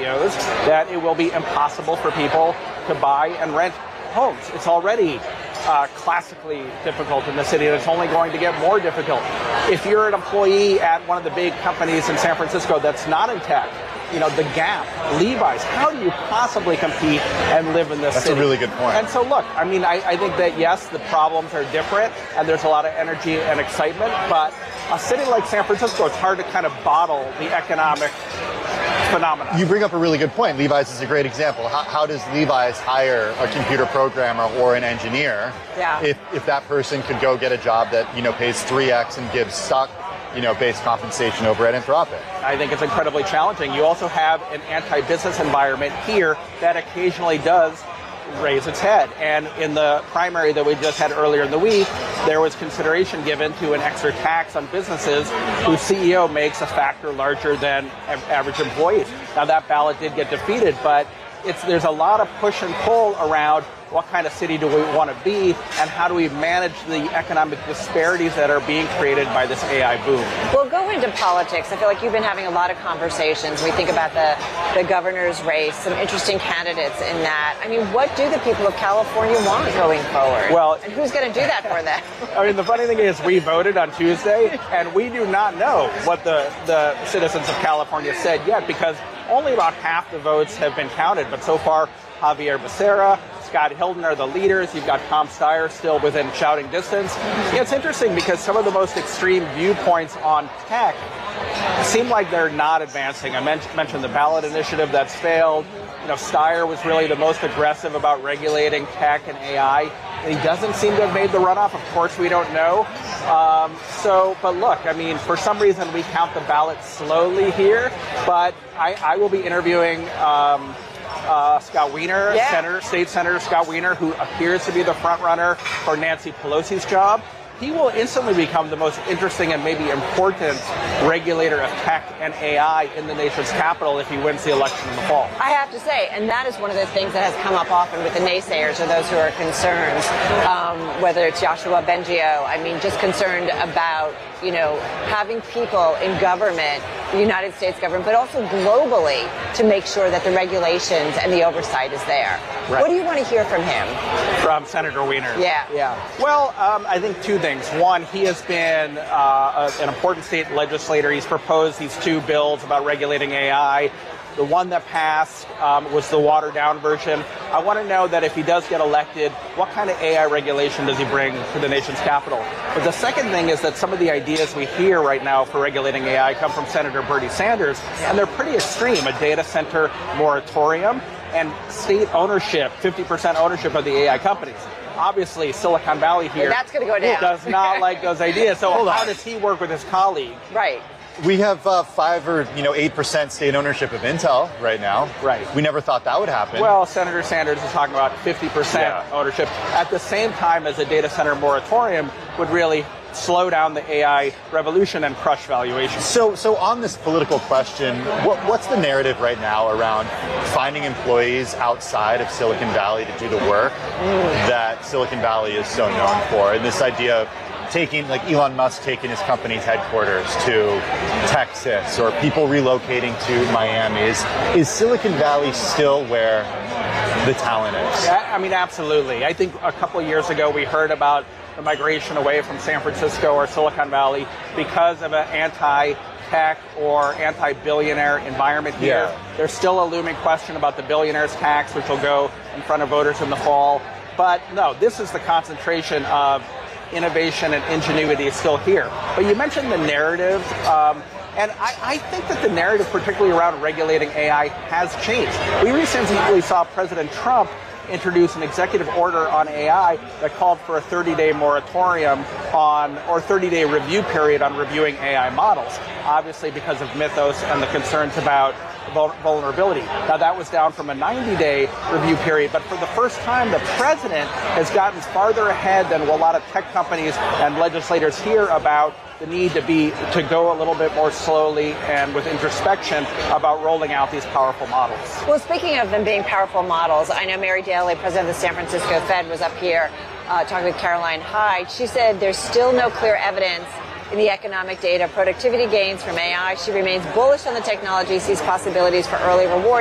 IPOs that it will be impossible for people to buy and rent homes. It's already classically difficult in the city, and it's only going to get more difficult. If you're an employee at one of the big companies in San Francisco that's not in tech, the Gap, Levi's, how do you possibly compete and live in this city? That's a really good point. And so look, I think that yes, the problems are different and there's a lot of energy and excitement, but a city like San Francisco, it's hard to kind of bottle the economic phenomenon. You bring up a really good point. Levi's is a great example. How does Levi's hire a computer programmer or an engineer if that person could go get a job that pays 3x and gives stock-based compensation over at Anthropic? I think it's incredibly challenging. You also have an anti-business environment here that occasionally does raise its head. And in the primary that we just had earlier in the week, there was consideration given to an extra tax on businesses whose CEO makes a factor larger than average employees. Now that ballot did get defeated, but there's a lot of push and pull around what kind of city do we want to be and how do we manage the economic disparities that are being created by this AI boom. We'll go into politics. I feel like you've been having a lot of conversations. We think about the governor's race, some interesting candidates in that. What do the people of California want going forward? Well, and who's going to do that for them? The funny thing is we voted on Tuesday and we do not know what the citizens of California said yet because only about half the votes have been counted, but so far Javier Becerra, Scott Hilton are the leaders. You've got Tom Steyer still within shouting distance. It's interesting because some of the most extreme viewpoints on tech seem like they're not advancing. I mentioned the ballot initiative that's failed. Steyer was really the most aggressive about regulating tech and AI. He doesn't seem to have made the runoff. Of course, we don't know. But look, for some reason we count the ballot slowly here, but I will be interviewing Scott Wiener, State Senator Scott Wiener, who appears to be the front runner for Nancy Pelosi's job. He will instantly become the most interesting and maybe important regulator of tech and AI in the nation's capital if he wins the election in the fall. I have to say, and that is one of the things that has come up often with the naysayers or those who are concerned, whether it's Joshua Bengio, just concerned about, having people in government, the United States government, but also globally to make sure that the regulations and the oversight is there. Right. What do you want to hear from him? From Senator Wiener? Yeah. Well, I think two things. One, he has been an important state legislator. He's proposed these two bills about regulating AI. The one that passed was the watered-down version. I want to know that if he does get elected, what kind of AI regulation does he bring to the nation's capital? But the second thing is that some of the ideas we hear right now for regulating AI come from Senator Bernie Sanders, and they're pretty extreme. A data center moratorium and state ownership, 50% ownership of the AI companies. Obviously, Silicon Valley here that's going to go down. Does not like those ideas. So how does he work with his colleague? Right. We have 5 or 8% state ownership of Intel right now. Right. We never thought that would happen. Well, Senator Sanders is talking about 50% ownership at the same time as a data center moratorium would really slow down the AI revolution and crush valuations. So on this political question, what's the narrative right now around finding employees outside of Silicon Valley to do the work that Silicon Valley is so known for? And this idea of taking, like Elon Musk taking his company's headquarters to Texas or people relocating to Miami. Is Silicon Valley still where the talent is? Yeah, absolutely. I think a couple of years ago we heard about the migration away from San Francisco or Silicon Valley because of an anti-tech or anti-billionaire environment here. Yeah. There's still a looming question about the billionaires tax, which will go in front of voters in the fall. But no, this is the concentration of innovation and ingenuity is still here. But you mentioned the narrative, and I think that the narrative, particularly around regulating AI, has changed. We recently saw President Trump introduce an executive order on AI that called for a 30-day moratorium or 30-day review period on reviewing AI models, obviously because of Mythos and the concerns about vulnerability. Now, that was down from a 90-day review period, but for the first time, the president has gotten farther ahead than a lot of tech companies and legislators here about the need to go a little bit more slowly and with introspection about rolling out these powerful models. Well, speaking of them being powerful models, I know Mary Daly, president of the San Francisco Fed, was up here talking with Caroline Hyde. She said there's still no clear evidence in the economic data, productivity gains from AI. She remains bullish on the technology, sees possibilities for early reward.